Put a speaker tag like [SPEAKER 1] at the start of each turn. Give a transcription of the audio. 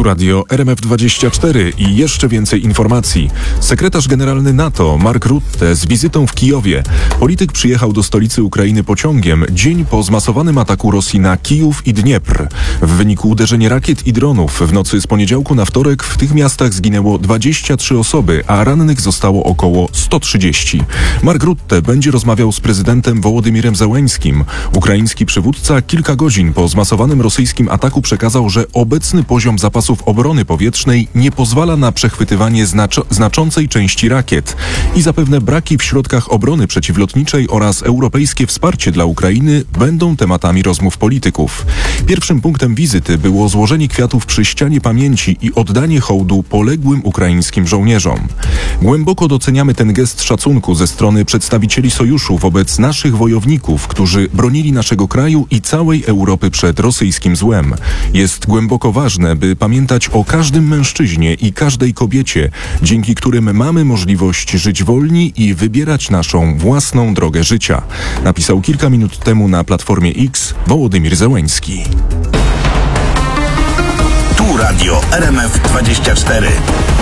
[SPEAKER 1] Tu radio RMF24 i jeszcze więcej informacji. Sekretarz generalny NATO Mark Rutte z wizytą w Kijowie. Polityk przyjechał do stolicy Ukrainy pociągiem dzień po zmasowanym ataku Rosji na Kijów i Dniepr. W wyniku uderzeń rakiet i dronów w nocy z poniedziałku na wtorek w tych miastach zginęło 23 osoby, a rannych zostało około 130. Mark Rutte będzie rozmawiał z prezydentem Wołodymirem Zełeńskim. Ukraiński przywódca kilka godzin po zmasowanym rosyjskim ataku przekazał, że obecny poziom zapasów obrony powietrznej nie pozwala na przechwytywanie znaczącej części rakiet i zapewne braki w środkach obrony przeciwlotniczej oraz europejskie wsparcie dla Ukrainy będą tematami rozmów polityków. Pierwszym punktem wizyty było złożenie kwiatów przy ścianie pamięci i oddanie hołdu poległym ukraińskim żołnierzom. Głęboko doceniamy ten gest szacunku ze strony przedstawicieli sojuszu wobec naszych wojowników, którzy bronili naszego kraju i całej Europy przed rosyjskim złem. Jest głęboko ważne, by pamiętać o każdym mężczyźnie i każdej kobiecie, dzięki którym mamy możliwość żyć wolni i wybierać naszą własną drogę życia, napisał kilka minut temu na Platformie X Wołodymir Zełeński.
[SPEAKER 2] Tu radio RMF24.